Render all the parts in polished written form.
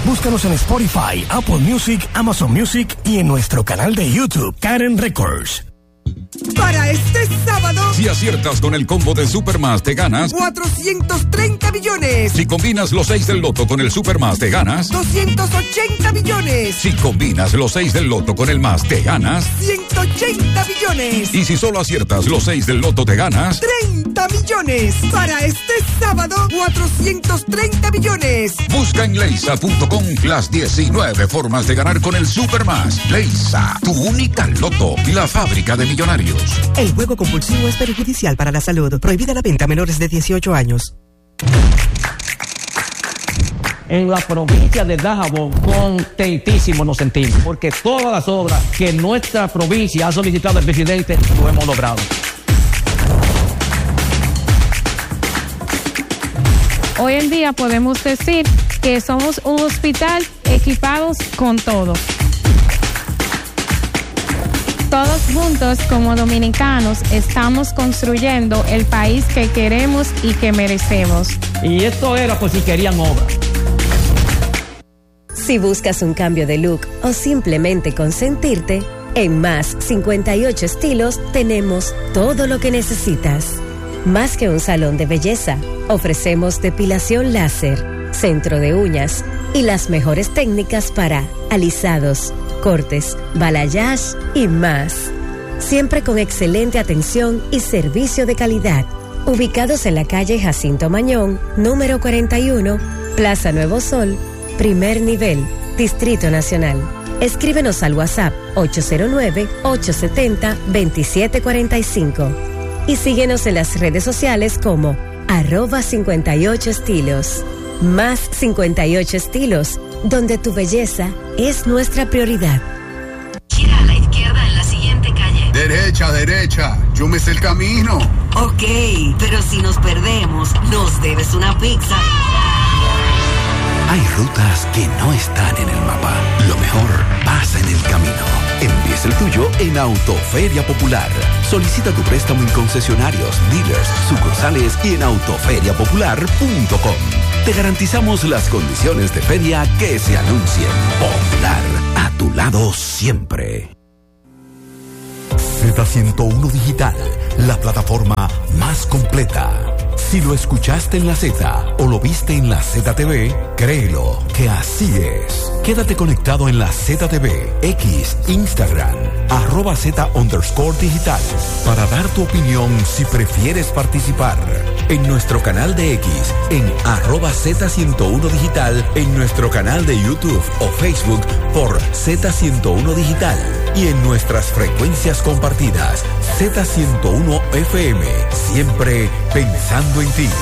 Búscanos en Spotify, Apple Music, Amazon Music y en nuestro canal de YouTube, Karen Records. Para este sábado, si aciertas con el combo de Supermás, te ganas 430 millones. Si combinas los 6 del loto con el Supermás, te ganas 280 millones. Si combinas los 6 del loto con el más, te ganas 180 millones. Y si solo aciertas los 6 del loto, te ganas 30 millones. Para este sábado, 430 millones. Busca en leisa.com las 19 formas de ganar con el Supermás. Leisa, tu única loto, la fábrica de millonarios. El juego compulsivo es perjudicial para la salud. Prohibida la venta a menores de 18 años. En la provincia de Dajabón, contentísimo nos sentimos, porque todas las obras que nuestra provincia ha solicitado al presidente, lo hemos logrado. Hoy en día podemos decir que somos un hospital equipados con todo. Todos juntos como dominicanos estamos construyendo el país que queremos y que merecemos. Y esto era por si querían obra. Si buscas un cambio de look o simplemente consentirte, en Más 58 Estilos tenemos todo lo que necesitas. Más que un salón de belleza, ofrecemos depilación láser, centro de uñas y las mejores técnicas para alisados, cortes, balayage y más. Siempre con excelente atención y servicio de calidad. Ubicados en la calle Jacinto Mañón, número 41, Plaza Nuevo Sol, primer nivel, Distrito Nacional. Escríbenos al WhatsApp 809-870-2745 y síguenos en las redes sociales como @58estilos. Más 58 Estilos, donde tu belleza es nuestra prioridad. Gira a la izquierda en la siguiente calle. Derecha, yo me sé el camino. Ok, pero si nos perdemos, nos debes una pizza. Hay rutas que no están en el mapa. Lo mejor pasa en el camino. Empieza el tuyo en Autoferia Popular. Solicita tu préstamo en concesionarios, dealers, sucursales y en autoferiapopular.com. Te garantizamos las condiciones de feria que se anuncien. Popular, a tu lado siempre. Z101 Digital, la plataforma más completa. Si lo escuchaste en la Z o lo viste en la ZTV, créelo que así es. Quédate conectado en la ZTV, X, Instagram, @Z_digital para dar tu opinión si prefieres participar. En nuestro canal de X, en @Z101 Digital, en nuestro canal de YouTube o Facebook por Z101 Digital y en nuestras frecuencias compartidas, Z101 FM, siempre pensando en ti.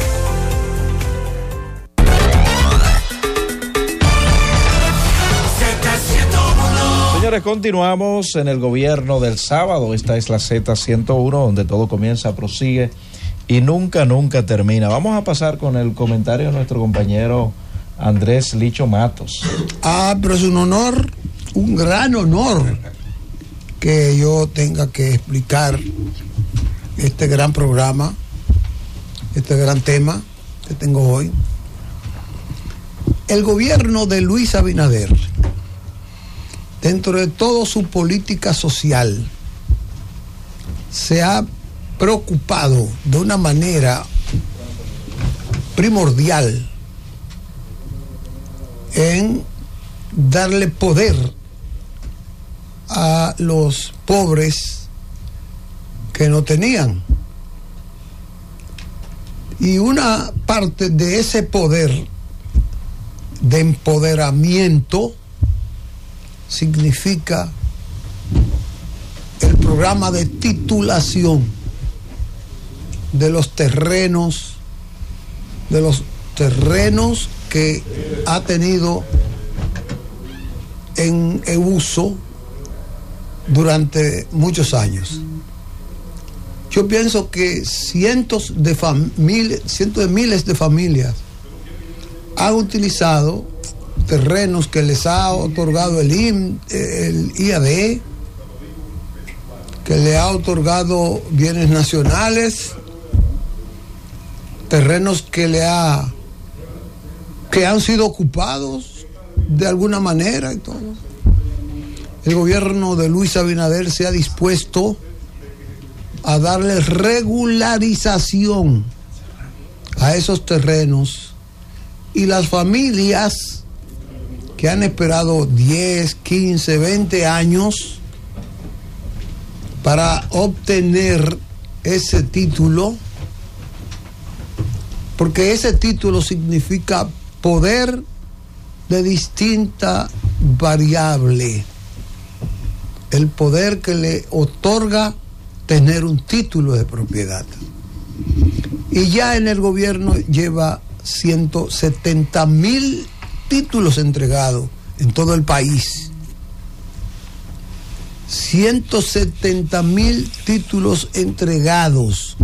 Señores, continuamos en el gobierno del sábado. Esta es la Z101, donde todo comienza, prosigue y nunca termina. Vamos a pasar con el comentario de nuestro compañero Andrés Licho Matos. Pero es un honor, un gran honor, que yo tenga que explicar este gran programa, este gran tema que tengo hoy. El gobierno de Luis Abinader, dentro de toda su política social, se ha preocupado de una manera primordial en darle poder a los pobres que no tenían. Y una parte de ese poder de empoderamiento significa el programa de titulación de los terrenos que ha tenido en uso durante muchos años. Yo pienso que cientos de miles de familias han utilizado terrenos que les ha otorgado el IAD, que le ha otorgado bienes nacionales, terrenos que han sido ocupados de alguna manera y todo. El gobierno de Luis Abinader se ha dispuesto a darle regularización a esos terrenos, y las familias que han esperado 10, 15, 20 años para obtener ese título, porque ese título significa poder de distinta variable, el poder que le otorga tener un título de propiedad. Y ya en el gobierno lleva 170,000 títulos entregados en todo el país. 170,000 títulos entregados.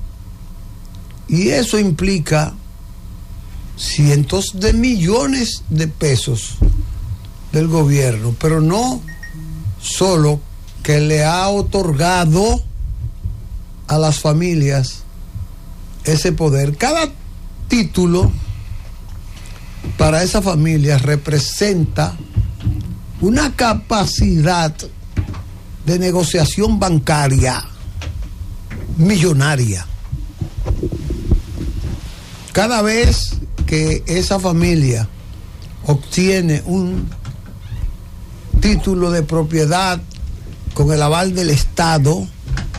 Y eso implica cientos de millones de pesos del gobierno, pero no solo que le ha otorgado a las familias ese poder. Cada título para esa familia representa una capacidad de negociación bancaria millonaria. Cada vez que esa familia obtiene un título de propiedad con el aval del Estado,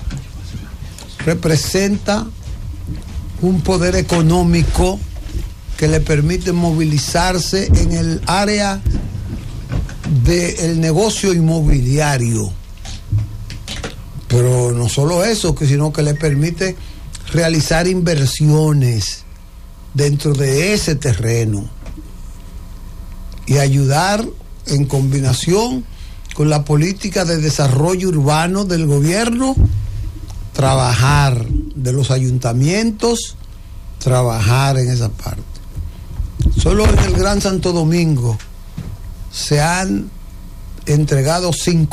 representa un poder económico que le permite movilizarse en el área del negocio inmobiliario. Pero no solo eso, sino que le permite realizar inversiones dentro de ese terreno y ayudar en combinación con la política de desarrollo urbano del gobierno, trabajar de los ayuntamientos, trabajar en esa parte. Solo en el Gran Santo Domingo se han entregado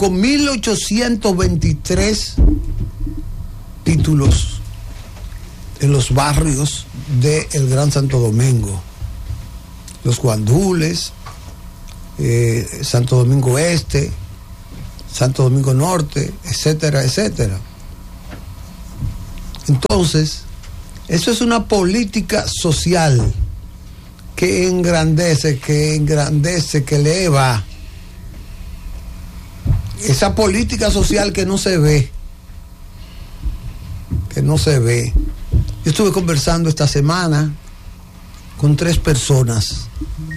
5.823 títulos en los barrios del Gran Santo Domingo, los Guandules, Santo Domingo Este, Santo Domingo Norte, etcétera, etcétera. Entonces, eso es una política social que engrandece, que eleva. Esa política social que no se ve. Yo estuve conversando esta semana con 3 personas.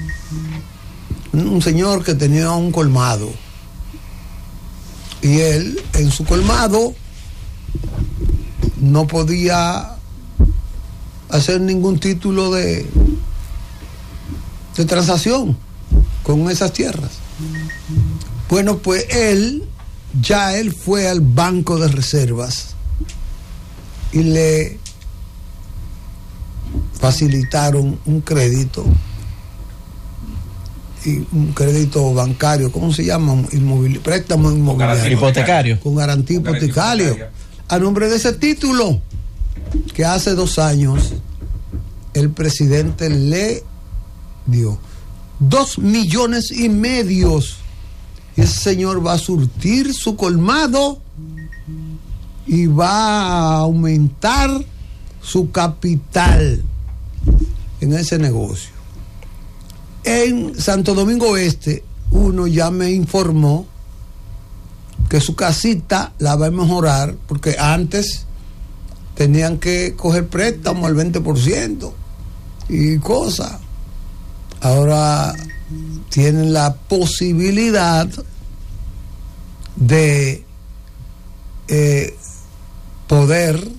Un señor que tenía un colmado. Y él, en su colmado, no podía hacer ningún título de transacción con esas tierras. Bueno, pues él fue al Banco de Reservas y le facilitaron un crédito, bancario, ¿cómo se llama? Préstamo inmobiliario. Hipotecario. Con garantía hipotecario. A nombre de ese título que hace 2 años el presidente le dio 2,5 millones. Y ese señor va a surtir su colmado y va a aumentar su capital en ese negocio. En Santo Domingo Este, uno ya me informó que su casita la va a mejorar, porque antes tenían que coger préstamo al 20% y cosas. Ahora tienen la posibilidad de poder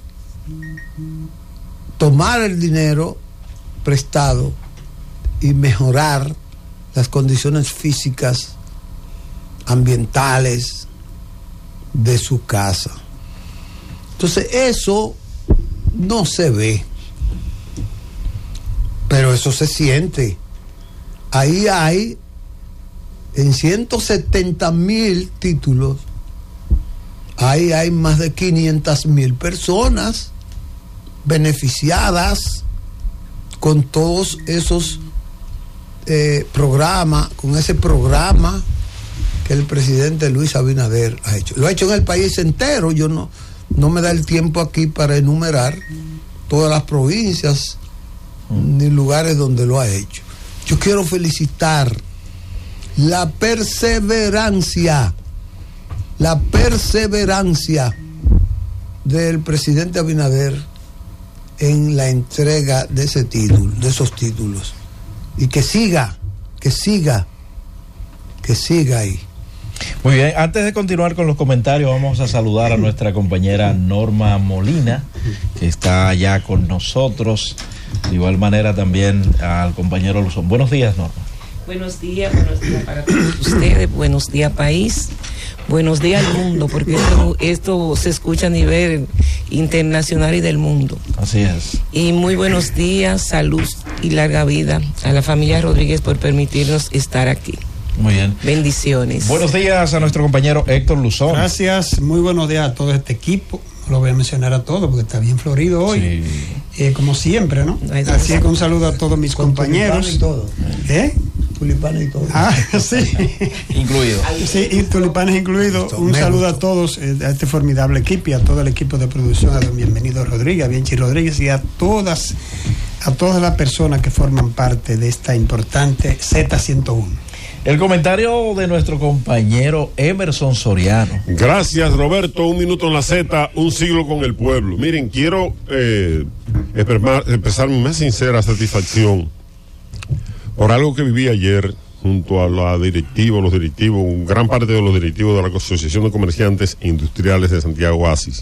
tomar el dinero prestado y mejorar las condiciones físicas, ambientales de su casa. Entonces eso no se ve, pero eso se siente. Ahí hay, en 170,000 títulos, ahí hay más de 500,000 personas beneficiadas con todos esos programa, con ese programa que el presidente Luis Abinader ha hecho. Lo ha hecho en el país entero. Yo no me da el tiempo aquí para enumerar todas las provincias ni lugares donde lo ha hecho. Yo quiero felicitar la perseverancia del presidente Abinader en la entrega de ese título, de esos títulos, y que siga ahí. Muy bien, antes de continuar con los comentarios, vamos a saludar a nuestra compañera Norma Molina, que está ya con nosotros. De igual manera también al compañero Luzón. Buenos días, Norma. Buenos días para todos ustedes, buenos días país, buenos días al mundo, porque esto se escucha a nivel internacional y del mundo. Así es. Y muy buenos días, salud y larga vida a la familia Rodríguez por permitirnos estar aquí. Muy bien. Bendiciones. Buenos días a nuestro compañero Héctor Luzón. Gracias, muy buenos días a todo este equipo. No lo voy a mencionar a todos porque está bien florido hoy. Sí. Como siempre, ¿no? Así que un saludo a todos mis compañeros. Y todo. Tulipanes y todo. Sí. Incluido. Sí, y tulipanes incluidos. Un saludo a todos, a este formidable equipo y a todo el equipo de producción, a don Bienvenido Rodríguez, a Bienchi Rodríguez y a todas las personas que forman parte de esta importante Z101. El comentario de nuestro compañero Emerson Soriano. Gracias, Roberto. Un minuto en la Z, un siglo con el pueblo. Miren, quiero expresar mi más sincera satisfacción por algo que viví ayer junto a los directivos, gran parte de los directivos de la Asociación de Comerciantes e Industriales de Santiago Asis.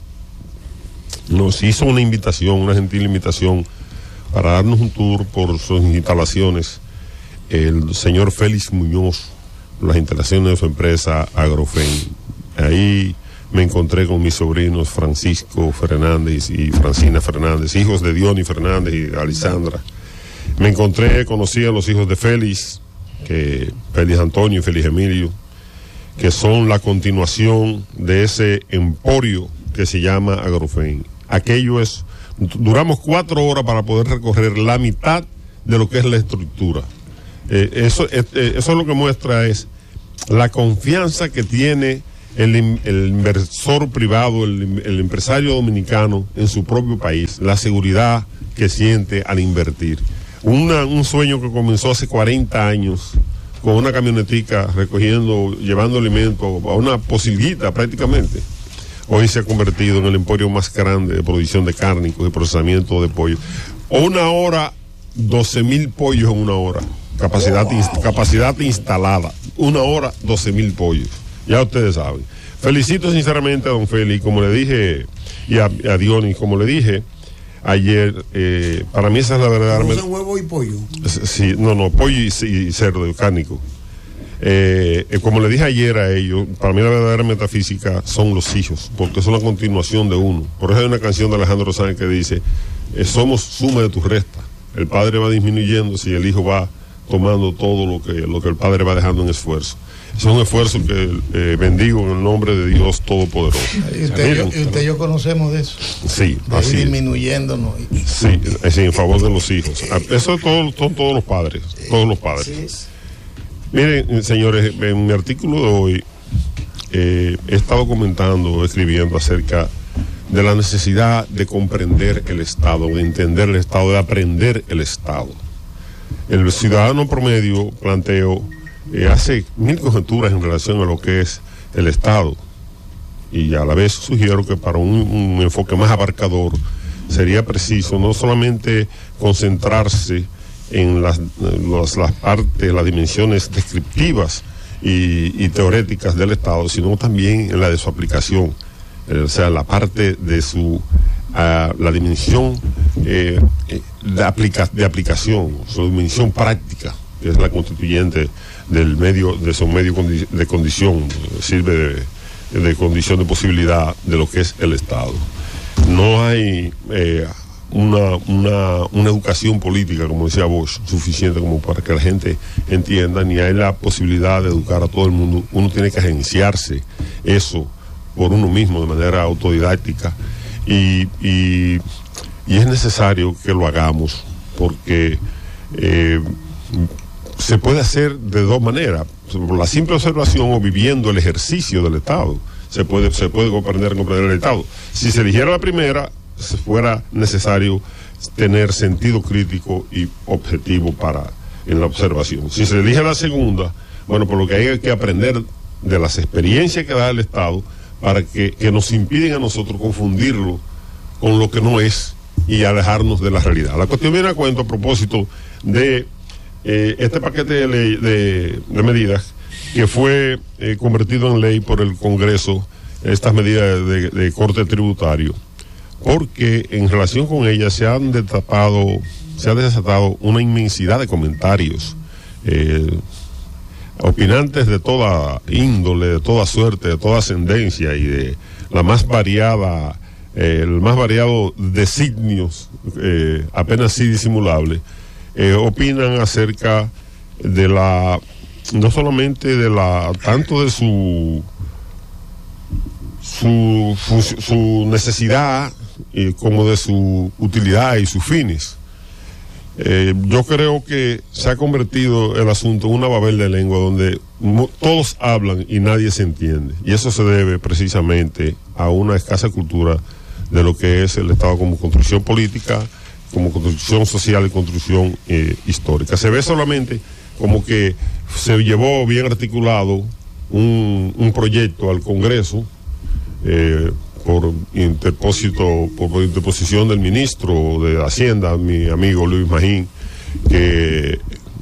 Nos hizo una gentil invitación para darnos un tour por sus instalaciones. El señor Félix Muñoz, las instalaciones de su empresa Agrofen. Ahí me encontré con mis sobrinos Francisco Fernández y Francina Fernández, hijos de Diony Fernández y Alisandra. Conocí a los hijos de Félix, Félix Antonio y Félix Emilio, que son la continuación de ese emporio que se llama Agrofen. Duramos 4 horas para poder recorrer la mitad de lo que es la estructura. Eso es lo que muestra es la confianza que tiene el inversor privado, el empresario dominicano en su propio país, la seguridad que siente al invertir. Un sueño que comenzó hace 40 años con una camionetica llevando alimento a una posilguita prácticamente. Hoy se ha convertido en el emporio más grande de producción de cárnicos y procesamiento de pollo. 1 hora, 12,000 pollos en 1 hora. Capacidad instalada. 1 hora, 12,000 pollos. Ya ustedes saben. Felicito sinceramente a don Félix, como le dije, y a Diony, como le dije ayer, para mí esa es la verdad. ¿Usan huevo y pollo? Sí, pollo y cerdo cárnico. Como le dije ayer a ellos, para mí la verdadera metafísica son los hijos, porque son la continuación de uno. Por eso hay una canción de Alejandro Sanz que dice, somos suma de tus restas. El padre va disminuyendo si el hijo va tomando todo lo que el padre va dejando en esfuerzo. Es un esfuerzo que bendigo en el nombre de Dios Todopoderoso. Y usted y yo conocemos de eso. Sí, así. Disminuyéndonos. Sí, en favor de los hijos. Eso son todos los padres. Todos los padres. Sí. Miren, señores, en mi artículo de hoy he estado escribiendo acerca de la necesidad de comprender el Estado, de entender el Estado, de aprender el Estado. El ciudadano promedio, planteo, hace 1000 conjeturas en relación a lo que es el Estado, y a la vez sugiero que para un enfoque más abarcador sería preciso no solamente concentrarse en las partes, las dimensiones descriptivas y teoréticas del Estado, sino también en la de su aplicación, o sea, la parte de la dimensión de aplicación, su dimensión práctica, que es la constituyente del medio, de su medio de condición, sirve de condición de posibilidad de lo que es el Estado. No hay una educación política, como decía Bosch, suficiente como para que la gente entienda, ni hay la posibilidad de educar a todo el mundo. Uno tiene que agenciarse eso por uno mismo de manera autodidáctica y es necesario que lo hagamos porque se puede hacer de dos maneras, por la simple observación o viviendo el ejercicio del Estado. Se puede comprender el Estado. Si se eligiera la primera, fuera necesario tener sentido crítico y objetivo en la observación. Si se elige la segunda, bueno, por lo que hay que aprender de las experiencias que da el Estado para que nos impiden a nosotros confundirlo con lo que no es y alejarnos de la realidad. La cuestión viene a cuento a propósito de este paquete de medidas que fue convertido en ley por el Congreso, estas medidas de corte tributario, porque en relación con ellas se ha desatado una inmensidad de comentarios opinantes de toda índole, de toda suerte, de toda ascendencia y de la más variada, el más variado designios, apenas sí disimulable, opinan acerca de no solamente tanto de su necesidad como de su utilidad y sus fines. Yo creo que se ha convertido el asunto en una babel de lengua donde todos hablan y nadie se entiende, y eso se debe precisamente a una escasa cultura de lo que es el Estado como construcción política, como construcción social y construcción histórica. Se ve solamente como que se llevó bien articulado un proyecto al Congreso por interposición del ministro de Hacienda, mi amigo Luis Magín, que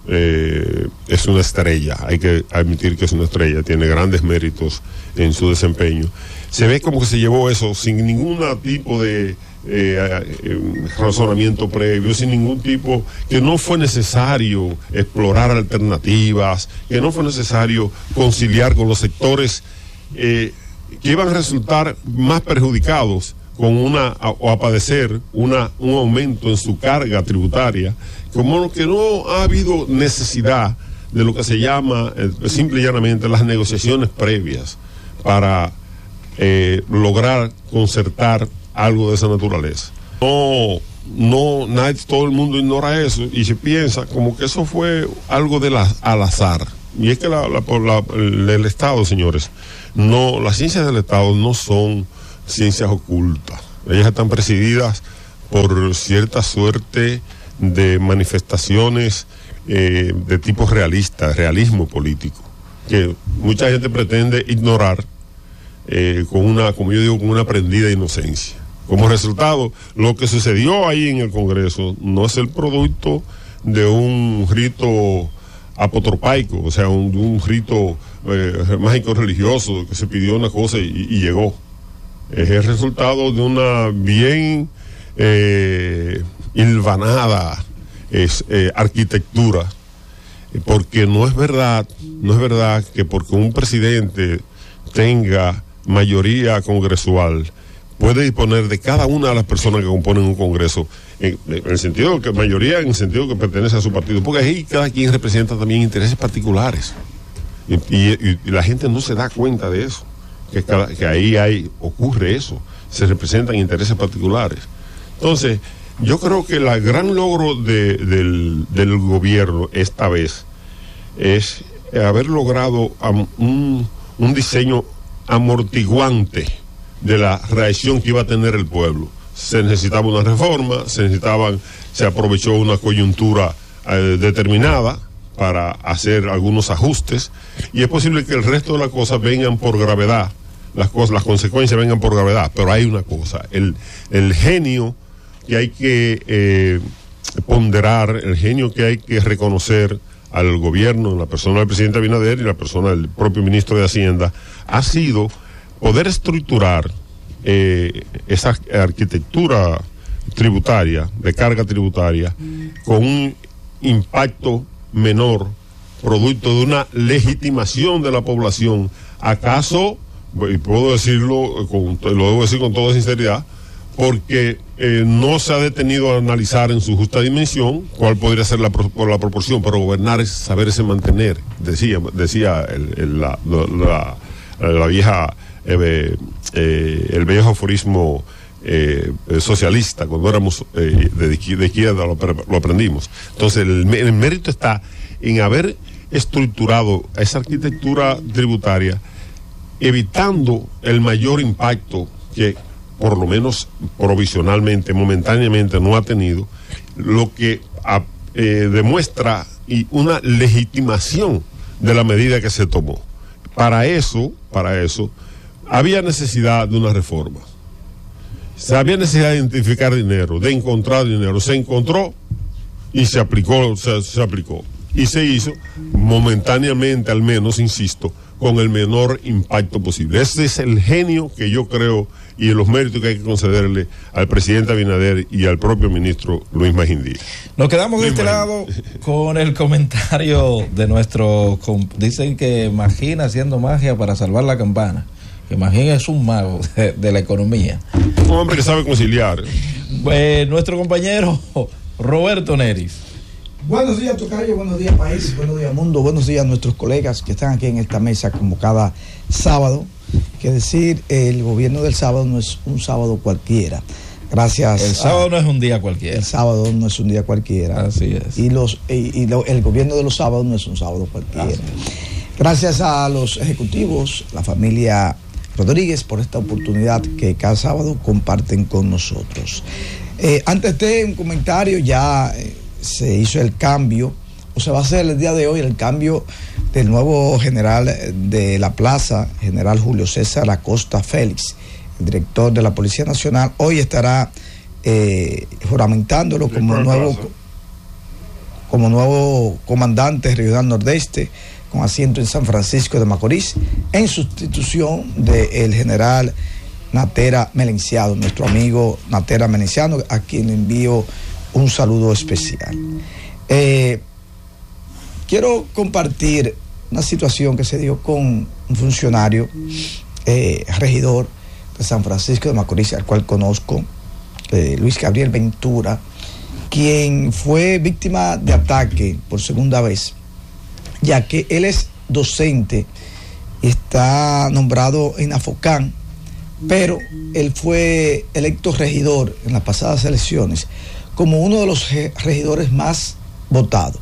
es una estrella, hay que admitir que es una estrella, tiene grandes méritos en su desempeño. Se ve como que se llevó eso sin ningún tipo de razonamiento previo, sin ningún tipo, que no fue necesario explorar alternativas, que no fue necesario conciliar con los sectores que iban a resultar más perjudicados o a padecer un aumento en su carga tributaria, como que no ha habido necesidad de lo que se llama simple y llanamente las negociaciones previas para lograr concertar algo de esa naturaleza. Todo el mundo ignora eso y se piensa como que eso fue algo al azar. Y es que el Estado, señores, las ciencias del Estado no son ciencias ocultas. Ellas están presididas por cierta suerte de manifestaciones de tipo realismo político, que mucha gente pretende ignorar con una prendida inocencia. Como resultado, lo que sucedió ahí en el Congreso no es el producto de un rito apotropaico, o sea, un rito mágico religioso que se pidió una cosa y llegó. Es el resultado de una bien hilvanada arquitectura, porque no es verdad que porque un presidente tenga mayoría congresual puede disponer de cada una de las personas que componen un Congreso, en el sentido que mayoría, en el sentido que pertenece a su partido, porque ahí cada quien representa también intereses particulares y la gente no se da cuenta de eso, que ahí ocurre eso, se representan intereses particulares. Entonces yo creo que el gran logro del gobierno esta vez es haber logrado un diseño amortiguante de la reacción que iba a tener el pueblo. Se necesitaba una reforma, se aprovechó una coyuntura determinada para hacer algunos ajustes, y es posible que el resto de las cosas vengan por gravedad, las consecuencias vengan por gravedad, pero hay una cosa, el genio que hay que ponderar, el genio que hay que reconocer al gobierno, en la persona del presidente Abinader y la persona del propio ministro de Hacienda, ha sido poder estructurar esa arquitectura tributaria, de carga tributaria, con un impacto menor, producto de una legitimación de la población. ¿Acaso, y puedo decirlo, lo debo decir con toda sinceridad, porque no se ha detenido a analizar en su justa dimensión cuál podría ser la proporción, pero gobernar es saberse mantener, decía la vieja el viejo aforismo socialista, cuando éramos de izquierda lo aprendimos. Entonces el mérito está en haber estructurado esa arquitectura tributaria, evitando el mayor impacto que por lo menos provisionalmente, momentáneamente no ha tenido, lo que demuestra una legitimación de la medida que se tomó. Para eso, había necesidad de una reforma. Había necesidad de identificar dinero, de encontrar dinero. Se encontró y se aplicó, se aplicó. Y se hizo momentáneamente, al menos, insisto, con el menor impacto posible. Ese es el genio que yo creo y los méritos que hay que concederle al presidente Abinader y al propio ministro Luis Magín. Nos quedamos de este lado con el comentario de nuestro... Dicen que Magín haciendo magia para salvar la campana. Que Magín es un mago de la economía. Un hombre que sabe conciliar. Nuestro compañero Roberto Neris. Buenos días, Tocayo, buenos días, país, buenos días, mundo, buenos días a nuestros colegas que están aquí en esta mesa como cada sábado. Que decir, el gobierno del sábado no es un sábado cualquiera. Gracias. El sábado no es un día cualquiera. El sábado no es un día cualquiera. Así es. El gobierno de los sábados no es un sábado cualquiera. Gracias a los ejecutivos, la familia Rodríguez, por esta oportunidad que cada sábado comparten con nosotros. Antes de un comentario, ya se hizo el cambio, o se va a hacer el día de hoy el cambio del nuevo general de la plaza, general Julio César Acosta Félix, el director de la Policía Nacional. Hoy estará juramentándolo como nuevo comandante regional nordeste, con asiento en San Francisco de Macorís, en sustitución del general Natera Melenciano, nuestro amigo Natera Melenciano, a quien le envío un saludo especial. Quiero compartir una situación que se dio con un funcionario, regidor de San Francisco de Macorís, al cual conozco, Luis Gabriel Ventura, quien fue víctima de ataque por segunda vez, ya que él es docente y está nombrado en Afocán, pero él fue electo regidor en las pasadas elecciones como uno de los regidores más votados.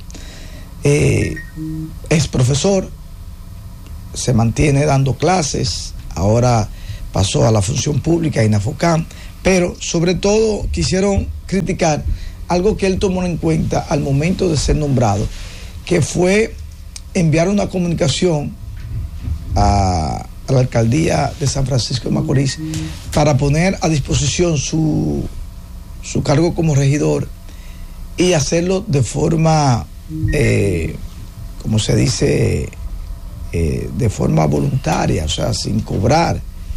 Es profesor, se mantiene dando clases, ahora pasó a la función pública en Afocán, pero sobre todo quisieron criticar algo que él tomó en cuenta al momento de ser nombrado, que fue enviar una comunicación a la alcaldía de San Francisco de Macorís para poner a disposición su cargo como regidor y hacerlo de forma, como se dice, de forma voluntaria, o sea, sin cobrar.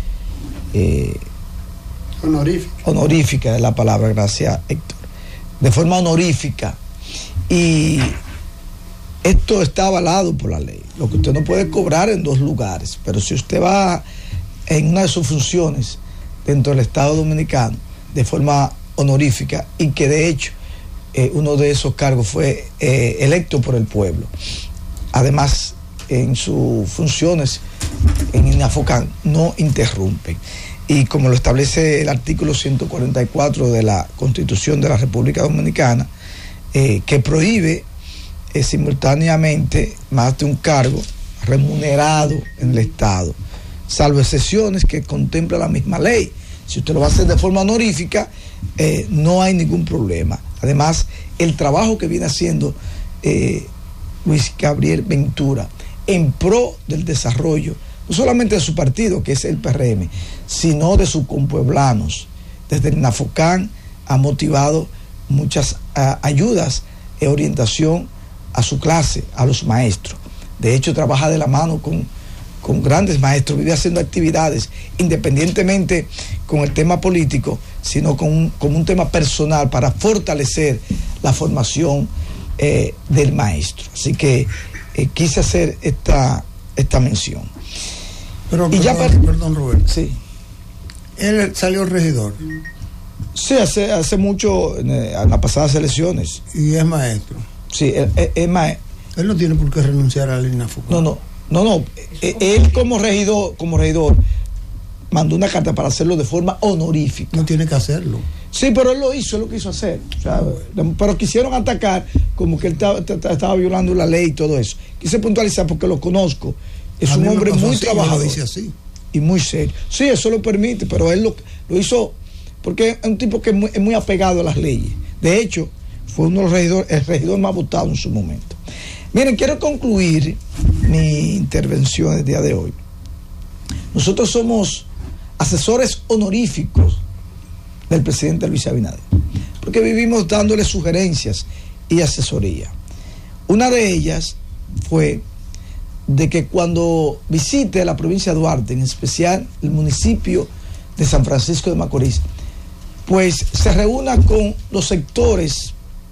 Honorífica es la palabra, gracias Héctor. De forma honorífica. Y esto está avalado por la ley. Lo que usted no puede cobrar en dos lugares, pero si usted va en una de sus funciones dentro del Estado Dominicano de forma honorífica, y que de hecho uno de esos cargos fue electo por el pueblo, además en sus funciones en INAFOCAN no interrumpen, y como lo establece el artículo 144 de la Constitución de la República Dominicana, que prohíbe simultáneamente más de un cargo remunerado en el Estado, salvo excepciones que contempla la misma ley. Si usted lo va a hacer de forma honorífica, no hay ningún problema. Además, el trabajo que viene haciendo Luis Gabriel Ventura en pro del desarrollo, no solamente de su partido, que es el PRM, sino de sus compueblanos, desde el NAFOCAN ha motivado muchas ayudas e orientación a su clase, a los maestros. De hecho, trabaja de la mano con grandes maestros, vive haciendo actividades, independientemente con el tema político, sino como un tema personal para fortalecer la formación del maestro. Así que quise hacer esta mención. Pero, y perdón, Roberto. Sí. Él salió regidor. Sí, hace mucho, en las pasadas elecciones. Y es maestro. Sí, es maestro. Él no tiene por qué renunciar a la INAFOCAN. No. Él como regidor mandó una carta para hacerlo de forma honorífica. No tiene que hacerlo. Sí, pero él lo hizo, es lo que quiso hacer. O sea, pero quisieron atacar como que él estaba violando la ley y todo eso. Quise puntualizar porque lo conozco. Es un hombre muy trabajador. Dice así. Y muy serio. Sí, eso lo permite, pero él lo hizo porque es un tipo que es muy apegado a las leyes. De hecho, fue uno de los el regidor más votado en su momento. Miren, quiero concluir mi intervención el día de hoy. Nosotros somos asesores honoríficos del presidente Luis Abinader, porque vivimos dándole sugerencias y asesoría. Una de ellas fue de que cuando visite la provincia de Duarte, en especial el municipio de San Francisco de Macorís, pues se reúna con los sectores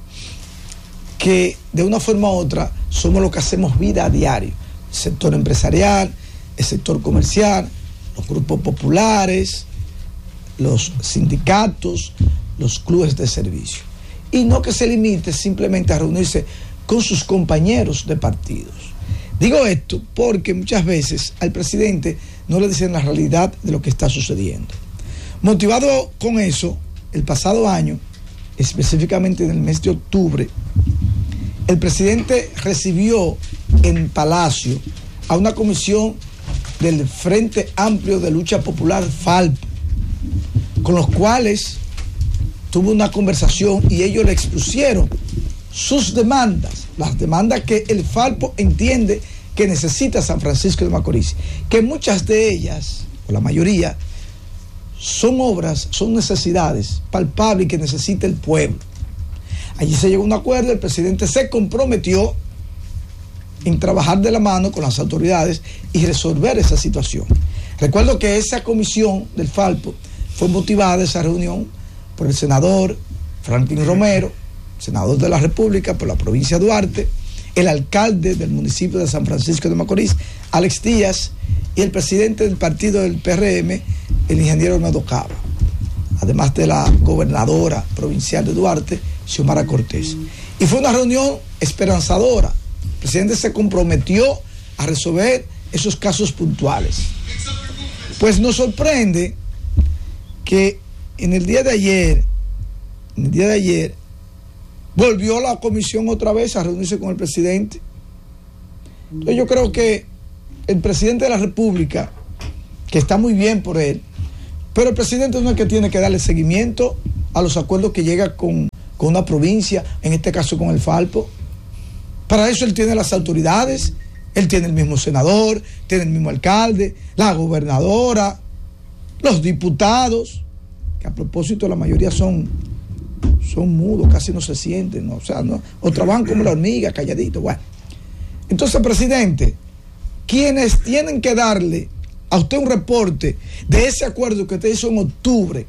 que de una forma u otra somos los que hacemos vida a diario: el sector empresarial, el sector comercial, los grupos populares, los sindicatos, los clubes de servicio. Y no que se limite simplemente a reunirse con sus compañeros de partidos. Digo esto porque muchas veces al presidente no le dicen la realidad de lo que está sucediendo. Motivado con eso, el pasado año, específicamente en el mes de octubre, el presidente recibió en Palacio a una comisión del Frente Amplio de Lucha Popular, FALP, con los cuales tuvo una conversación y ellos le expusieron sus demandas, las demandas que el FALPO entiende que necesita San Francisco de Macorís, que muchas de ellas, o la mayoría, son obras, son necesidades palpables que necesita el pueblo. Allí se llegó a un acuerdo, el presidente se comprometió en trabajar de la mano con las autoridades y resolver esa situación. Recuerdo que esa comisión del FALPO fue motivada, esa reunión, por el senador Franklin Romero, senador de la República por la provincia de Duarte, el alcalde del municipio de San Francisco de Macorís, Alex Díaz, y el presidente del partido del PRM, el ingeniero Olmedo Cava, además de la gobernadora provincial de Duarte, Xiomara Cortés. Y fue una reunión esperanzadora. El presidente se comprometió a resolver esos casos puntuales. Pues nos sorprende que en el día de ayer, volvió la comisión otra vez a reunirse con el presidente. Entonces yo creo que el presidente de la República, que está muy bien por él, pero el presidente no es que tiene que darle seguimiento a los acuerdos que llega con una provincia, en este caso con el FALPO. Para eso él tiene las autoridades, él tiene el mismo senador, tiene el mismo alcalde, la gobernadora, los diputados, que a propósito la mayoría son mudos, casi no se sienten, ¿no? O sea, no, o trabajan como la hormiga, calladitos. Bueno, entonces, presidente, quienes tienen que darle a usted un reporte de ese acuerdo que usted hizo en octubre,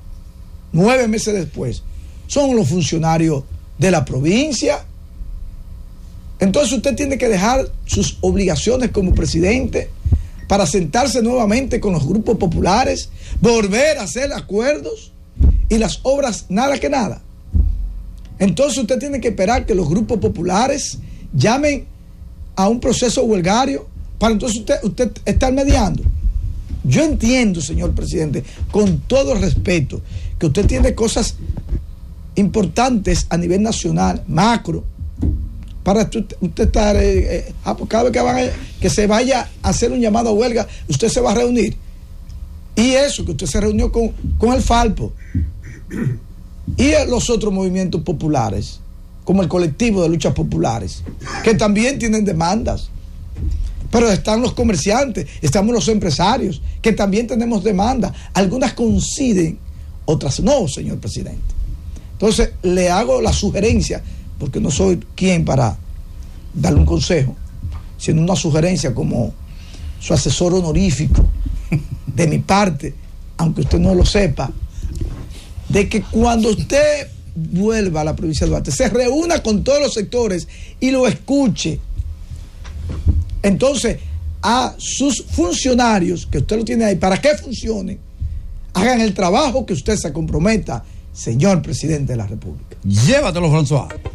9 meses después, son los funcionarios de la provincia. Entonces usted tiene que dejar sus obligaciones como presidente para sentarse nuevamente con los grupos populares, volver a hacer acuerdos y las obras nada que nada. Entonces usted tiene que esperar que los grupos populares llamen a un proceso huelgario para entonces usted estar mediando. Yo entiendo, señor presidente, con todo el respeto, que usted tiene cosas importantes a nivel nacional, macro, para usted estar, cada vez que se vaya a hacer un llamado a huelga, usted se va a reunir. Y eso, que usted se reunió con el FALPO y los otros movimientos populares, como el colectivo de luchas populares, que también tienen demandas. Pero están los comerciantes, estamos los empresarios, que también tenemos demandas. Algunas coinciden, otras no, señor presidente. Entonces, le hago la sugerencia, porque no soy quien para darle un consejo, sino una sugerencia como su asesor honorífico, de mi parte, aunque usted no lo sepa, de que cuando usted vuelva a la provincia de Duarte, se reúna con todos los sectores y lo escuche. Entonces, a sus funcionarios, que usted lo tiene ahí, para que funcionen, hagan el trabajo que usted se comprometa, señor presidente de la República. Llévatelo, François.